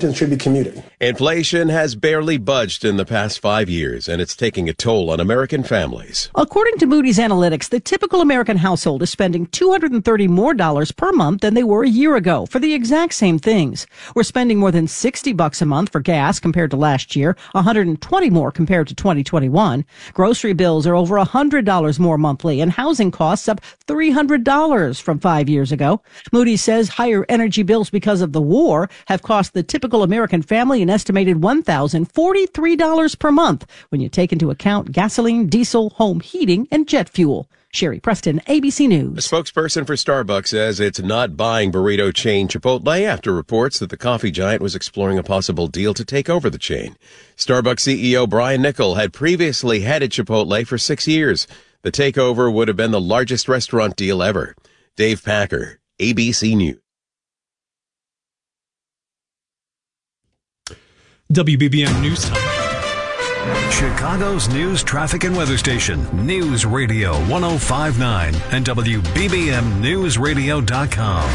should be commuting. Inflation has barely budged in the past 5 years, and it's taking a toll on American families. According to Moody's Analytics, the typical American household is spending $230 more per month than they were a year ago for the exact same things. We're spending more than $60 a month for gas compared to last year, $120 more compared to 2021. Grocery bills are over $100 more monthly, and housing costs up $300 from 5 years ago. Moody's says higher energy bills because of the war have cost the typical American family an estimated $1,043 per month when you take into account gasoline, diesel, home heating, and jet fuel. Sherry Preston, ABC News. A spokesperson for Starbucks says it's not buying burrito chain Chipotle after reports that the coffee giant was exploring a possible deal to take over the chain. Starbucks CEO Brian Niccol had previously headed Chipotle for 6 years. The takeover would have been the largest restaurant deal ever. Dave Packer, ABC News. WBBM News Time. Chicago's news, traffic, and weather station. News Radio 105.9 and WBBMNewsRadio.com.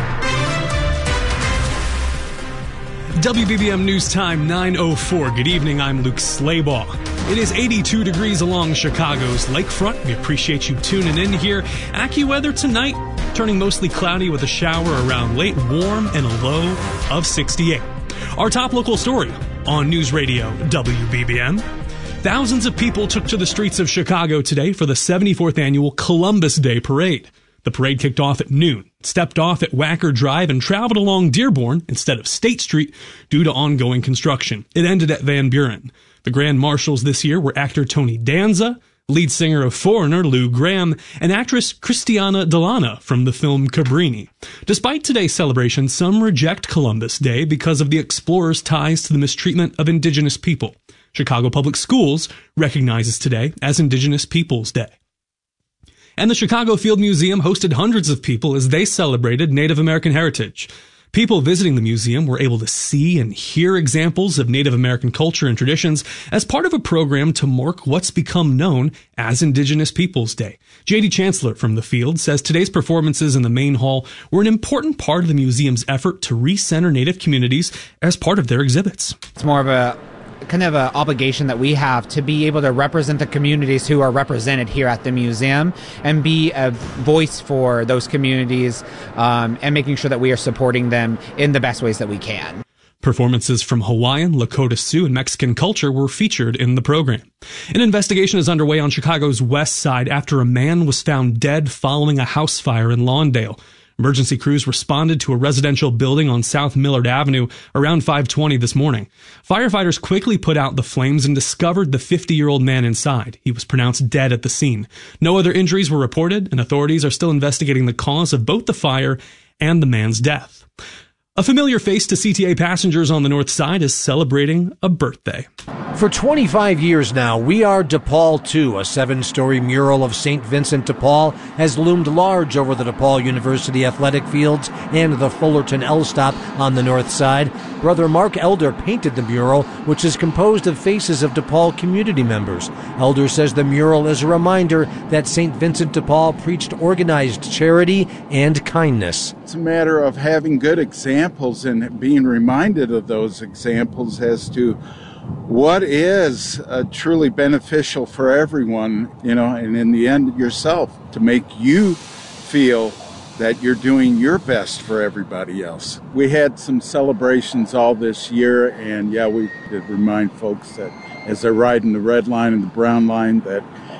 WBBM News Time 9:04. Good evening, I'm Luke Slaybaugh. It is 82 degrees along Chicago's lakefront. We appreciate you tuning in here. AccuWeather tonight, turning mostly cloudy with a shower around late, warm, and a low of 68. Our top local story on News Radio WBBM. Thousands of people took to the streets of Chicago today for the 74th annual Columbus Day Parade. The parade kicked off at noon, stepped off at Wacker Drive, and traveled along Dearborn instead of State Street due to ongoing construction. It ended at Van Buren. The grand marshals this year were actor Tony Danza, lead singer of Foreigner Lou Gramm, and actress Christiana Delana from the film Cabrini. Despite today's celebration, some reject Columbus Day because of the explorers' ties to the mistreatment of indigenous people. Chicago Public Schools recognizes today as Indigenous Peoples Day. And the Chicago Field Museum hosted hundreds of people as they celebrated Native American heritage. People visiting the museum were able to see and hear examples of Native American culture and traditions as part of a program to mark what's become known as Indigenous Peoples Day. J.D. Chancellor from the Field says today's performances in the main hall were an important part of the museum's effort to recenter Native communities as part of their exhibits. It's more of a kind of an obligation that we have to be able to represent the communities who are represented here at the museum and be a voice for those communities and making sure that we are supporting them in the best ways that we can. Performances from Hawaiian, Lakota Sioux, and Mexican culture were featured in the program. An investigation is underway on Chicago's west side after a man was found dead following a house fire in Lawndale. Emergency crews responded to a residential building on South Millard Avenue around 5:20 this morning. Firefighters quickly put out the flames and discovered the 50-year-old man inside. He was pronounced dead at the scene. No other injuries were reported, and authorities are still investigating the cause of both the fire and the man's death. A familiar face to CTA passengers on the north side is celebrating a birthday. For 25 years now, We Are DePaul 2, a 7-story mural of St. Vincent de Paul, has loomed large over the DePaul University athletic fields and the Fullerton L-Stop on the north side. Brother Mark Elder painted the mural, which is composed of faces of DePaul community members. Elder says the mural is a reminder that St. Vincent de Paul preached organized charity and kindness. It's a matter of having good examples and being reminded of those examples as to what is truly beneficial for everyone, and in the end yourself, to make you feel that you're doing your best for everybody else. We had some celebrations all this year, and we did remind folks that as they're riding the red line and the brown line that,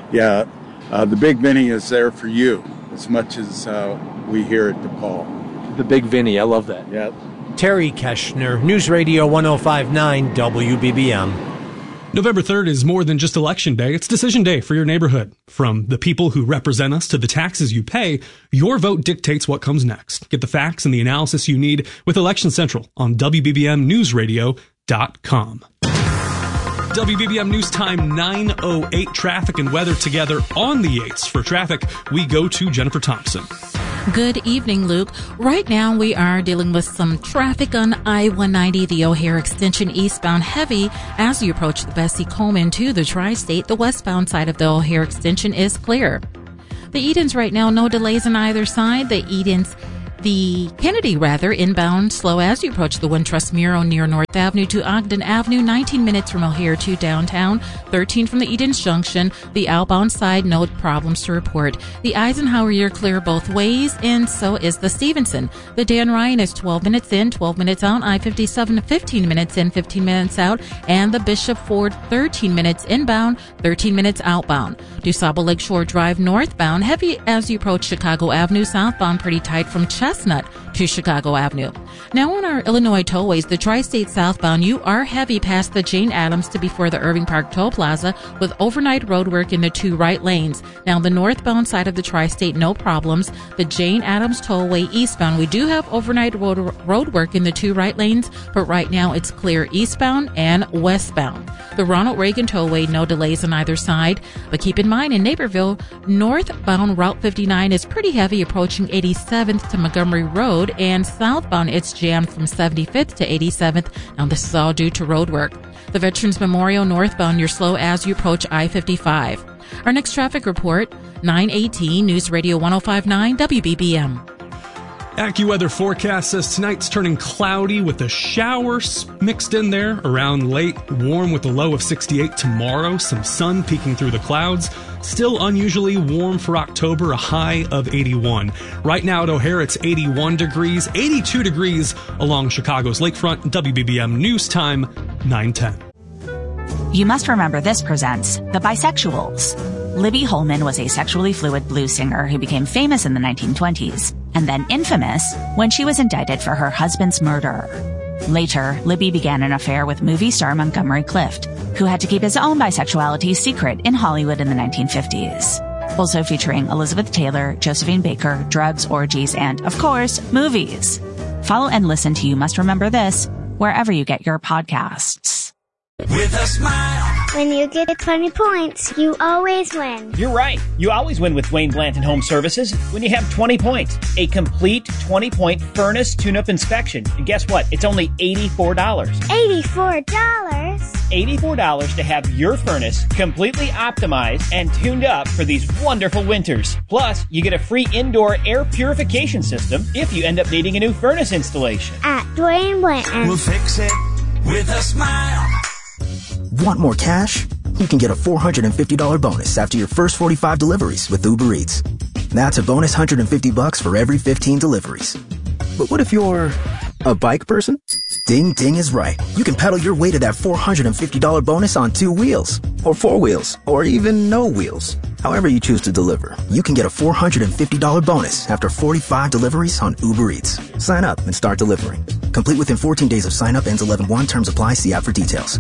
the Big Vinny is there for you as much as we here at DePaul. The Big Vinny, I love that. Yeah. Terry Keschner, News Radio 105.9 WBBM. November 3rd is more than just election day. It's decision day for your neighborhood. From the people who represent us to the taxes you pay, your vote dictates what comes next. Get the facts and the analysis you need with Election Central on WBBMNewsRadio.com. WBBM News Time 9:08. Traffic and weather together on the 8s. For traffic, we go to Jennifer Thompson. Good evening, Luke. Right now, we are dealing with some traffic on I-190, the O'Hare Extension eastbound heavy. As you approach the Bessie Coleman to the Tri-State, the westbound side of the O'Hare Extension is clear. The Edens right now, no delays on either side. The Edens The Kennedy, inbound, slow as you approach the Wintrust Muro near North Avenue to Ogden Avenue, 19 minutes from O'Hare to downtown, 13 from the Edens Junction. The outbound side, no problems to report. The Eisenhower, you're clear both ways, and so is the Stevenson. The Dan Ryan is 12 minutes in, 12 minutes out. I-57, 15 minutes in, 15 minutes out. And the Bishop Ford, 13 minutes inbound, 13 minutes outbound. DuSable Lakeshore Drive northbound, heavy as you approach Chicago Avenue, southbound pretty tight from Chestnut to Chicago Avenue. Now on our Illinois tollways, the Tri-State southbound, you are heavy past the Jane Addams to before the Irving Park Toll Plaza with overnight road work in the 2 right lanes. Now the northbound side of the Tri-State, no problems. The Jane Addams tollway eastbound, we do have overnight road work in the 2 right lanes, but right now it's clear eastbound and westbound. The Ronald Reagan tollway, no delays on either side, but keep in mind in Naperville, northbound Route 59 is pretty heavy approaching 87th to Montgomery Road, and southbound it's jammed from 75th to 87th. Now this is all due to road work. The Veterans Memorial northbound, you're slow as you approach I-55. Our next traffic report, 9:18 News Radio 105.9 WBBM. AccuWeather forecast says tonight's turning cloudy with a shower mixed in there around late, warm with a low of 68 tomorrow, some sun peeking through the clouds. Still unusually warm for October, a high of 81. Right now at O'Hare, it's 81 degrees, 82 degrees along Chicago's lakefront. WBBM News Time, 9:10. You Must Remember This presents The Bisexuals. Libby Holman was a sexually fluid blues singer who became famous in the 1920s, and then infamous when she was indicted for her husband's murder. Later, Libby began an affair with movie star Montgomery Clift, who had to keep his own bisexuality secret in Hollywood in the 1950s. Also featuring Elizabeth Taylor, Josephine Baker, drugs, orgies, and, of course, movies. Follow and listen to You Must Remember This wherever you get your podcasts. With a smile. When you get 20 points, you always win. You're right. You always win with Wayne Blanton Home Services when you have 20 points. A complete 20-point furnace tune-up inspection. And guess what? It's only $84. $84? $84 to have your furnace completely optimized and tuned up for these wonderful winters. Plus, you get a free indoor air purification system if you end up needing a new furnace installation. At Wayne Blanton. We'll fix it with a smile. Want more cash? You can get a $450 bonus after your first 45 deliveries with Uber Eats. That's a bonus $150 for every 15 deliveries. But what if you're a bike person? Ding Ding is right. You can pedal your way to that $450 bonus on 2 wheels, or 4 wheels, or even no wheels. However you choose to deliver, you can get a $450 bonus after 45 deliveries on Uber Eats. Sign up and start delivering. Complete within 14 days of sign up. Ends 11/1. Terms apply. See app for details.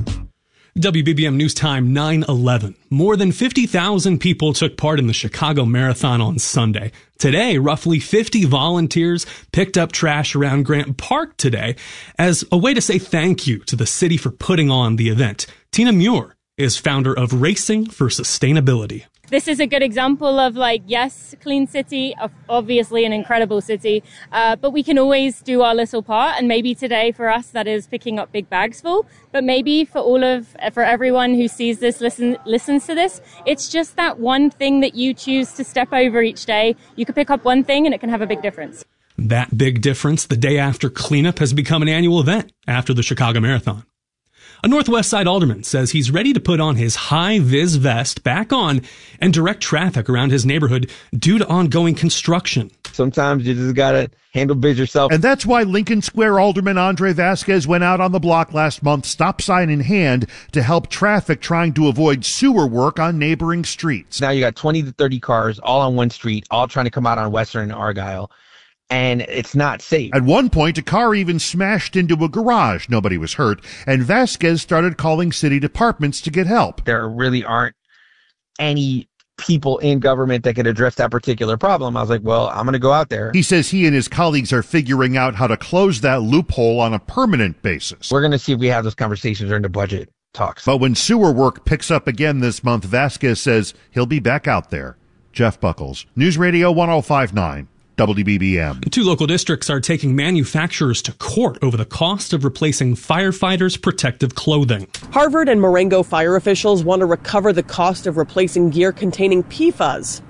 WBBM News Time, 9/11. More than 50,000 people took part in the Chicago Marathon on Sunday. Today, roughly 50 volunteers picked up trash around Grant Park today as a way to say thank you to the city for putting on the event. Tina Muir is founder of Racing for Sustainability. This is a good example of yes, clean city, obviously an incredible city, but we can always do our little part. And maybe today for us, that is picking up big bags full. But maybe for everyone who sees this, listens to this, it's just that one thing that you choose to step over each day. You can pick up one thing and it can have a big difference. That big difference, the day after cleanup, has become an annual event after the Chicago Marathon. A Northwest Side alderman says he's ready to put on his high-vis vest back on and direct traffic around his neighborhood due to ongoing construction. Sometimes you just gotta handle biz yourself. And that's why Lincoln Square Alderman Andre Vasquez went out on the block last month, stop sign in hand, to help traffic trying to avoid sewer work on neighboring streets. Now you got 20 to 30 cars all on one street, all trying to come out on Western and Argyle. And it's not safe. At one point, a car even smashed into a garage. Nobody was hurt. And Vasquez started calling city departments to get help. There really aren't any people in government that can address that particular problem. I was like, well, I'm going to go out there. He says he and his colleagues are figuring out how to close that loophole on a permanent basis. We're going to see if we have those conversations during the budget talks. But when sewer work picks up again this month, Vasquez says he'll be back out there. Jeff Buckles, News Radio 105.9. WBBM. 2 local districts are taking manufacturers to court over the cost of replacing firefighters' protective clothing. Harvard and Marengo fire officials want to recover the cost of replacing gear containing PFAS.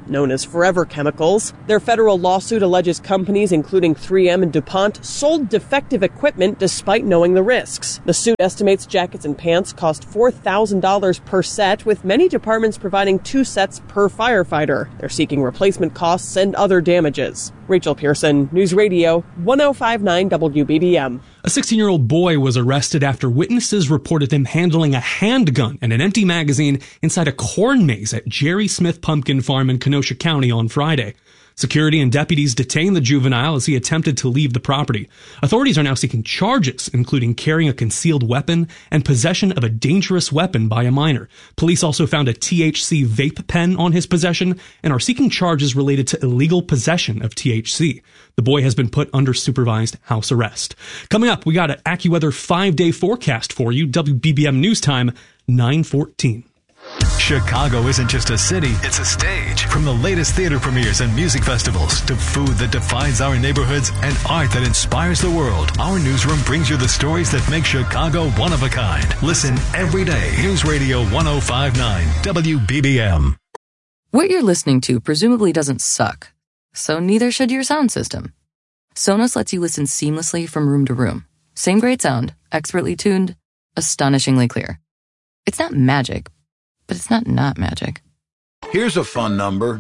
known as Forever Chemicals. Their federal lawsuit alleges companies, including 3M and DuPont, sold defective equipment despite knowing the risks. The suit estimates jackets and pants cost $4,000 per set, with many departments providing 2 sets per firefighter. They're seeking replacement costs and other damages. Rachel Pearson, News Radio 105.9 WBBM. A 16-year-old boy was arrested after witnesses reported him handling a handgun and an empty magazine inside a corn maze at Jerry Smith Pumpkin Farm in Kenosha County on Friday. Security and deputies detained the juvenile as he attempted to leave the property. Authorities are now seeking charges, including carrying a concealed weapon and possession of a dangerous weapon by a minor. Police also found a THC vape pen on his possession and are seeking charges related to illegal possession of THC. The boy has been put under supervised house arrest. Coming up, we got an AccuWeather 5-day forecast for you. WBBM News Time, 9:14. Chicago isn't just a city, it's a stage. From the latest theater premieres and music festivals to food that defines our neighborhoods and art that inspires the world, our newsroom brings you the stories that make Chicago one of a kind. Listen every day. News Radio 105.9 WBBM. What you're listening to presumably doesn't suck, so neither should your sound system. Sonos lets you listen seamlessly from room to room. Same great sound, expertly tuned, astonishingly clear. It's not magic, but it's not magic. Here's a fun number,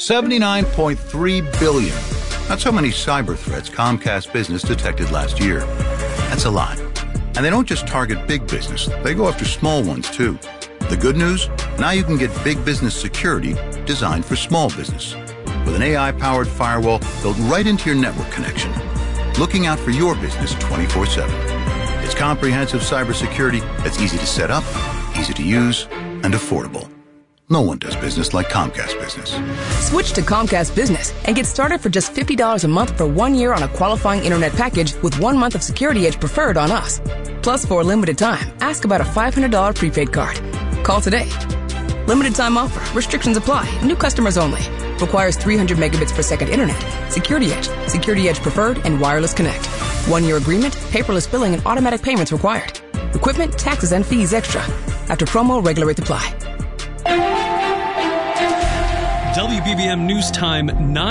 79.3 billion. That's how many cyber threats Comcast Business detected last year. That's a lot. And they don't just target big business, they go after small ones too. The good news? Now you can get big business security designed for small business. With an AI-powered firewall built right into your network connection. Looking out for your business 24/7. It's comprehensive cybersecurity that's easy to set up, easy to use, and affordable. No one does business like Comcast Business. Switch to Comcast Business and get started for just $50 a month for 1 year on a qualifying internet package with 1 month of Security Edge Preferred on us. Plus, for a limited time, ask about a $500 prepaid card. Call today. Limited time offer. Restrictions apply. New customers only. Requires 300 megabits per second internet. Security Edge Preferred, and Wireless Connect. 1 year agreement, paperless billing, and automatic payments required. Equipment, taxes, and fees extra. After promo, regular rates apply. WBBM News Time,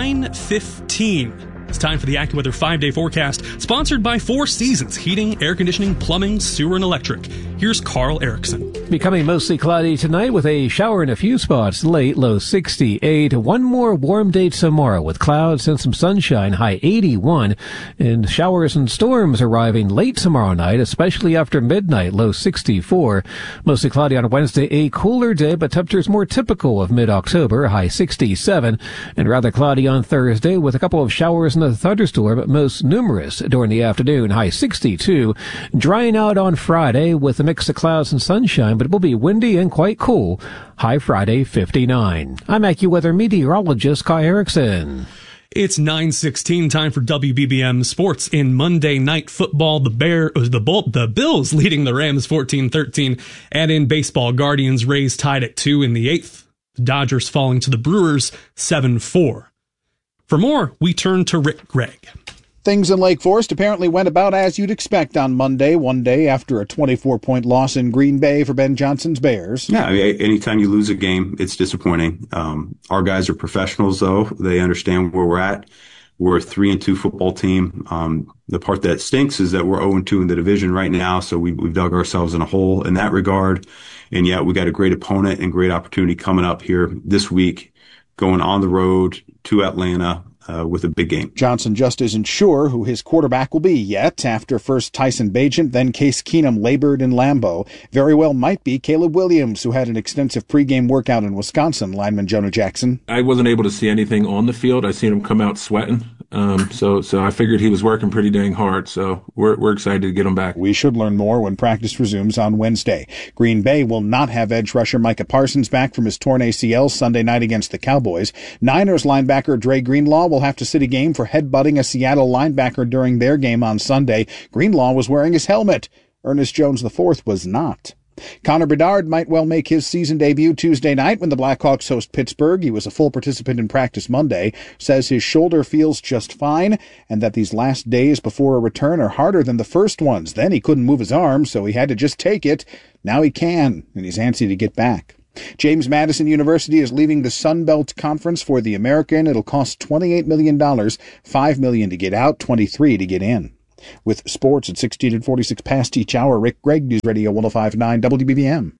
9:15. It's time for the AccuWeather 5-day forecast, sponsored by Four Seasons Heating, Air Conditioning, Plumbing, Sewer, and Electric. Here's Carl Erickson. Becoming mostly cloudy tonight with a shower in a few spots late, low 68. One more warm day tomorrow with clouds and some sunshine, high 81. And showers and storms arriving late tomorrow night, especially after midnight, low 64. Mostly cloudy on Wednesday, a cooler day, but temperatures more typical of mid-October, high 67. And rather cloudy on Thursday with a couple of showers and a thunderstorm, most numerous during the afternoon, high 62. Drying out on Friday with a mix of clouds and sunshine, but it will be windy and quite cool. High Friday, 59. I'm AccuWeather meteorologist Kai Erickson. It's 9:16, time for WBBM Sports. In Monday Night Football, the Bills leading the Rams 14-13, and in baseball, Guardians Rays tied at 2 in the 8th. The Dodgers falling to the Brewers 7-4. For more, we turn to Rick Gregg. Things in Lake Forest apparently went about as you'd expect on Monday, one day after a 24-point loss in Green Bay for Ben Johnson's Bears. Yeah, I mean, anytime you lose a game, it's disappointing. Our guys are professionals, though. They understand where we're at. We're a 3-2 football team. The part that stinks is that we're 0-2 in the division right now, so we've dug ourselves in a hole in that regard. And yet we got a great opponent and great opportunity coming up here this week, going on the road to Atlanta with a big game. Johnson just isn't sure who his quarterback will be yet, after first Tyson Bagent, then Case Keenum labored in Lambeau. Very well might be Caleb Williams, who had an extensive pregame workout in Wisconsin, lineman Jonah Jackson. I wasn't able to see anything on the field. I seen him come out sweating. So I figured he was working pretty dang hard. So we're excited to get him back. We should learn more when practice resumes on Wednesday. Green Bay will not have edge rusher Micah Parsons back from his torn ACL Sunday night against the Cowboys. Niners linebacker Dre Greenlaw will have to sit a game for headbutting a Seattle linebacker during their game on Sunday. Greenlaw was wearing his helmet. Ernest Jones IV was not. Connor Bedard might well make his season debut Tuesday night when the Blackhawks host Pittsburgh. He was a full participant in practice Monday, says his shoulder feels just fine, and that these last days before a return are harder than the first ones. Then he couldn't move his arm, so he had to just take it. Now he can, and he's antsy to get back. James Madison University is leaving the Sun Belt Conference for the American. It'll cost $28 million, $5 million to get out, $23 to get in. With sports at 16 and 46 past each hour, Rick Gregg, News Radio 105.9 WBBM.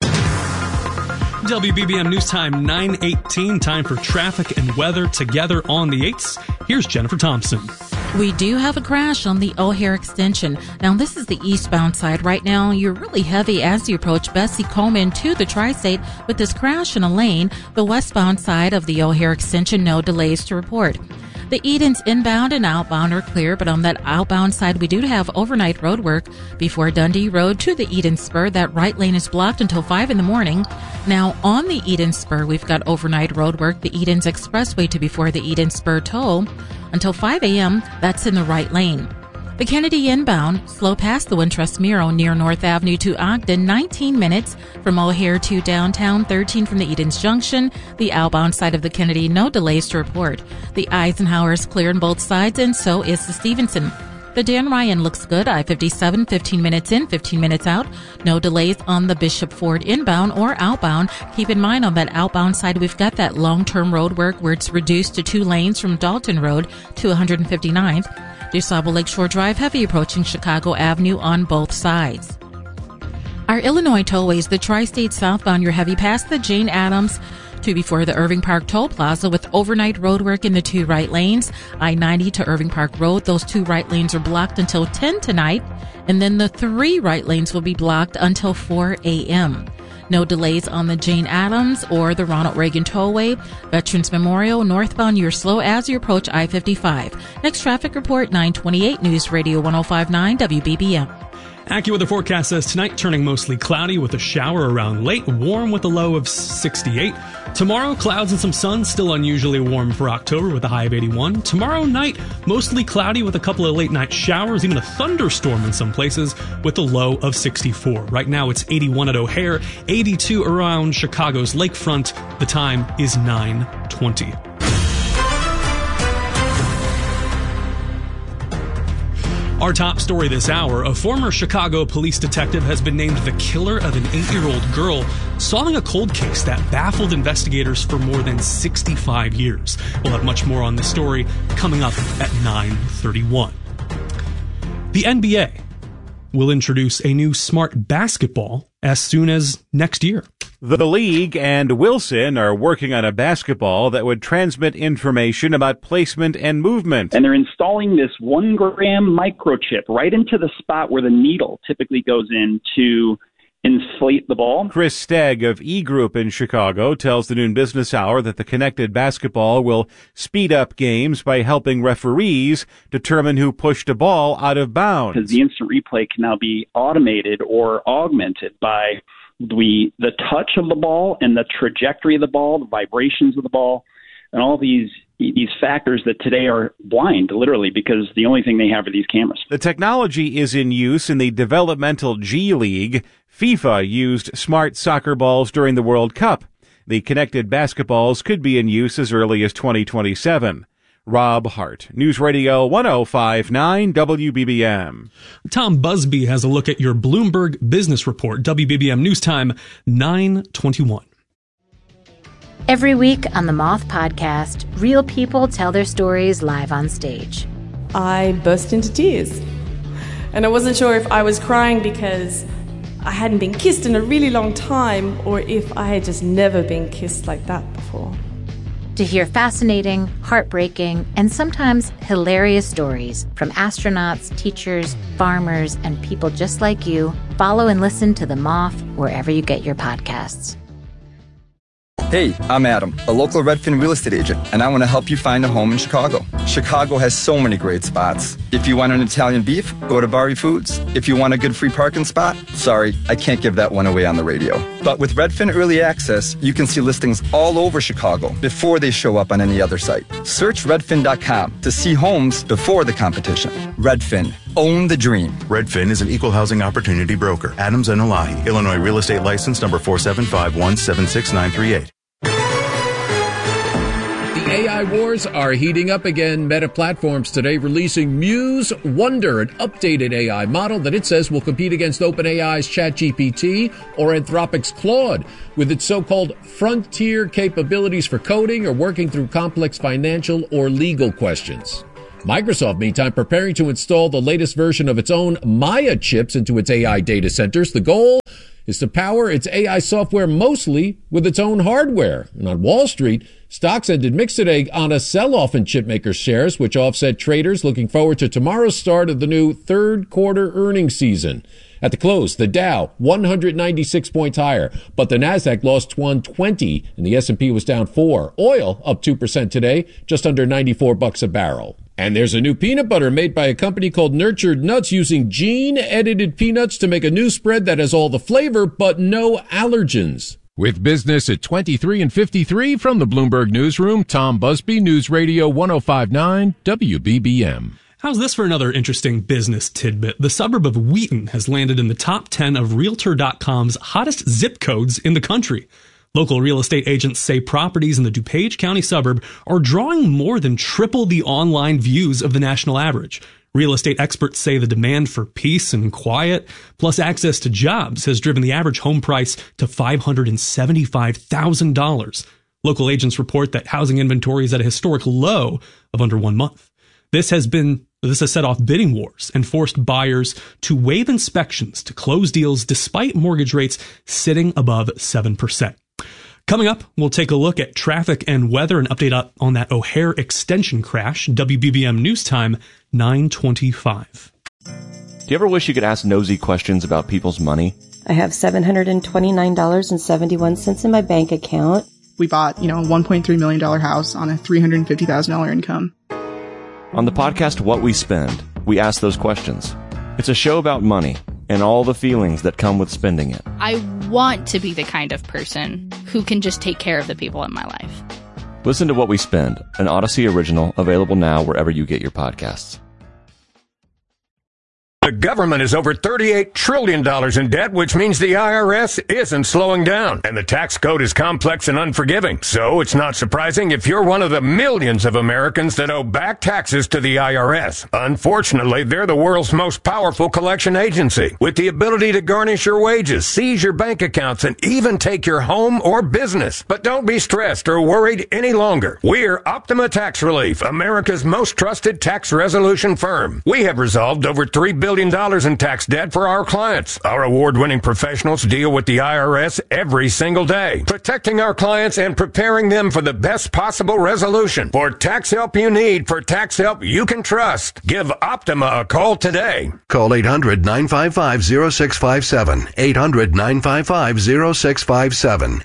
WBBM News Time 9:18. Time for traffic and weather together on the 8s. Here's Jennifer Thompson. We do have a crash on the O'Hare extension. Now, this is the eastbound side. Right now, you're really heavy as you approach Bessie Coleman to the Tri-State with this crash in a lane. The westbound side of the O'Hare extension, no delays to report. The Edens inbound and outbound are clear, but on that outbound side, we do have overnight road work before Dundee Road to the Eden Spur. That right lane is blocked until 5 in the morning. Now, on the Eden Spur, we've got overnight road work, the Edens Expressway to before the Eden Spur toll until 5 a.m. That's in the right lane. The Kennedy inbound, slow past the Wintrust Miro near North Avenue to Ogden, 19 minutes. From O'Hare to downtown, 13 from the Edens Junction. The outbound side of the Kennedy, no delays to report. The Eisenhower is clear on both sides, and so is the Stevenson. The Dan Ryan looks good. I-57, 15 minutes in, 15 minutes out. No delays on the Bishop Ford inbound or outbound. Keep in mind on that outbound side, we've got that long-term road work where it's reduced to 2 lanes from Dalton Road to 159th. DuSable Lakeshore Drive, heavy approaching Chicago Avenue on both sides. Our Illinois tollways, the Tri-State southbound, you're heavy past the Jane Addams to before the Irving Park Toll Plaza with overnight road work in the 2 right lanes. I-90 to Irving Park Road, those 2 right lanes are blocked until 10 tonight, and then the 3 right lanes will be blocked until 4 a.m. No delays on the Jane Addams or the Ronald Reagan Tollway. Veterans Memorial, northbound, you're slow as you approach I-55. Next traffic report, 928 News Radio 105.9 WBBM. AccuWeather forecast says tonight turning mostly cloudy with a shower around late, warm with a low of 68. Tomorrow, clouds and some sun, still unusually warm for October with a high of 81. Tomorrow night, mostly cloudy with a couple of late night showers, even a thunderstorm in some places with a low of 64. Right now it's 81 at O'Hare, 82 around Chicago's lakefront. The time is 9:20. Our top story this hour, a former Chicago police detective has been named the killer of an 8-year-old girl, solving a cold case that baffled investigators for more than 65 years. We'll have much more on this story coming up at 9:31. The NBA will introduce a new smart basketball as soon as next year. The league and Wilson are working on a basketball that would transmit information about placement and movement. And they're installing this 1-gram microchip right into the spot where the needle typically goes in to inflate the ball. Chris Stagg of E-Group in Chicago tells the Noon Business Hour that the connected basketball will speed up games by helping referees determine who pushed a ball out of bounds. Because the instant replay can now be automated or augmented by the touch of the ball and the trajectory of the ball, the vibrations of the ball, and all these factors that today are blind, literally, because the only thing they have are these cameras. The technology is in use in the developmental G League. FIFA used smart soccer balls during the World Cup. The connected basketballs could be in use as early as 2027. Rob Hart, News Radio 105.9 WBBM. Tom Busby has a look at your Bloomberg Business Report. WBBM News Time, 9:21. Every week on the Moth Podcast, real people tell their stories live on stage. I burst into tears. And I wasn't sure if I was crying because I hadn't been kissed in a really long time or if I had just never been kissed like that before. To hear fascinating, heartbreaking, and sometimes hilarious stories from astronauts, teachers, farmers, and people just like you, follow and listen to The Moth wherever you get your podcasts. Hey, I'm Adam, a local Redfin real estate agent, and I want to help you find a home in Chicago. Chicago has so many great spots. If you want an Italian beef, go to Bari Foods. If you want a good free parking spot, sorry, I can't give that one away on the radio. But with Redfin Early Access, you can see listings all over Chicago before they show up on any other site. Search redfin.com to see homes before the competition. Redfin. Own the dream. Redfin is an equal housing opportunity broker. Adams and Elahi, Illinois Real Estate License number 475176938. The AI wars are heating up again. Meta Platforms today releasing Muse Wonder, an updated AI model that it says will compete against OpenAI's ChatGPT or Anthropic's Claude with its so-called frontier capabilities for coding or working through complex financial or legal questions. Microsoft, meantime, preparing to install the latest version of its own Maya chips into its AI data centers. The goal is to power its AI software mostly with its own hardware. And on Wall Street, stocks ended mixed today on a sell-off in chipmaker shares, which offset traders looking forward to tomorrow's start of the new third quarter earnings season. At the close, the Dow 196 points higher, but the Nasdaq lost 120 and the S&P was down 4. Oil up 2% today, just under $94 a barrel. And there's a new peanut butter made by a company called Nurtured Nuts using gene-edited peanuts to make a new spread that has all the flavor but no allergens. With business at 23 and 53 from the Bloomberg Newsroom, Tom Busby, News Radio 105.9 WBBM. How's this for another interesting business tidbit? The suburb of Wheaton has landed in the top 10 of Realtor.com's hottest zip codes in the country. Local real estate agents say properties in the DuPage County suburb are drawing more than triple the online views of the national average. Real estate experts say the demand for peace and quiet, plus access to jobs, has driven the average home price to $575,000. Local agents report that housing inventory is at a historic low of under 1 month. This has set off bidding wars and forced buyers to waive inspections to close deals despite mortgage rates sitting above 7%. Coming up, we'll take a look at traffic and weather and update on that O'Hare extension crash. WBBM News Time, 9:25. Do you ever wish you could ask nosy questions about people's money? I have $729.71 in my bank account. We bought, a $1.3 million house on a $350,000 income. On the podcast What We Spend, we ask those questions. It's a show about money and all the feelings that come with spending it. I want to be the kind of person who can just take care of the people in my life. Listen to What We Spend, an Odyssey original, available now wherever you get your podcasts. The government is over $38 trillion in debt, which means the IRS isn't slowing down. And the tax code is complex and unforgiving. So it's not surprising if you're one of the millions of Americans that owe back taxes to the IRS. Unfortunately, they're the world's most powerful collection agency, with the ability to garnish your wages, seize your bank accounts, and even take your home or business. But don't be stressed or worried any longer. We're Optima Tax Relief, America's most trusted tax resolution firm. We have resolved over $3 billion in tax debt for our clients. Our award-winning professionals deal with the IRS every single day, protecting our clients and preparing them for the best possible resolution. For tax help you need, for tax help you can trust, give Optima a call today. Call 800-955-0657. 800-955-0657.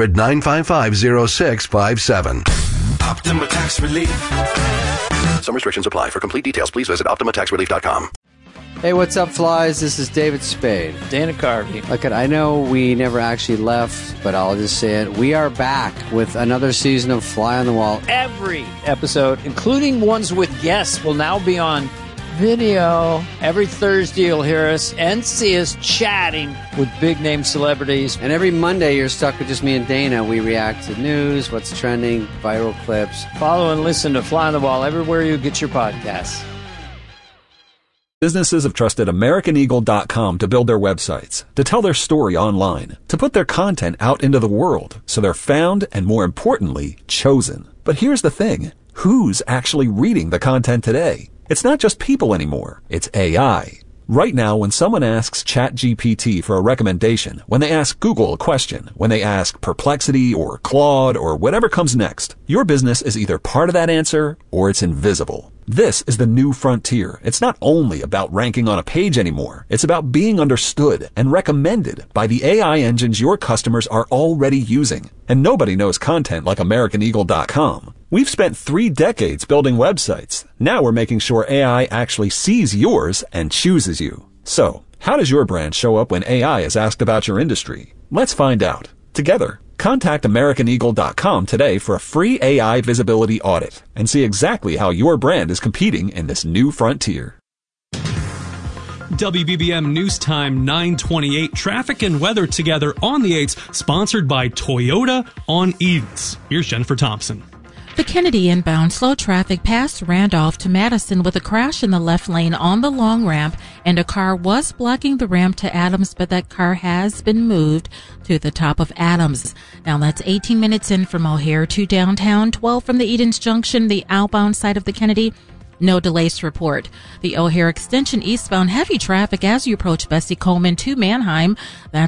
800-955-0657. Optima Tax Relief. Some restrictions apply. For complete details, please visit OptimaTaxRelief.com. Hey, what's up, flies? This is David Spade. Dana Carvey. Look, I know we never actually left, but I'll just say it. We are back with another season of Fly on the Wall. Every episode, including ones with guests, will now be on video. Every Thursday, you'll hear us and see us chatting with big-name celebrities. And every Monday, you're stuck with just me and Dana. We react to news, what's trending, viral clips. Follow and listen to Fly on the Wall everywhere you get your podcasts. Businesses have trusted AmericanEagle.com to build their websites, to tell their story online, to put their content out into the world, so they're found and, more importantly, chosen. But here's the thing. Who's actually reading the content today? It's not just people anymore. It's AI. Right now, when someone asks ChatGPT for a recommendation, when they ask Google a question, when they ask Perplexity or Claude or whatever comes next, your business is either part of that answer or it's invisible. This is the new frontier. It's not only about ranking on a page anymore. It's about being understood and recommended by the AI engines your customers are already using. And nobody knows content like AmericanEagle.com. We've spent 3 decades building websites. Now we're making sure AI actually sees yours and chooses you. So, how does your brand show up when AI is asked about your industry? Let's find out. Together. Contact AmericanEagle.com today for a free AI visibility audit and see exactly how your brand is competing in this new frontier. WBBM News Time 9:28. Traffic and weather together on the 8s, sponsored by Toyota on Edens. Here's Jennifer Thompson. The Kennedy inbound slow traffic passed Randolph to Madison with a crash in the left lane on the long ramp, and a car was blocking the ramp to Adams, but that car has been moved to the top of Adams. Now that's 18 minutes in from O'Hare to downtown, 12 from the Edens Junction, the outbound side of the Kennedy. No delays to report. The O'Hare Extension eastbound heavy traffic as you approach Bessie Coleman to Manheim. That's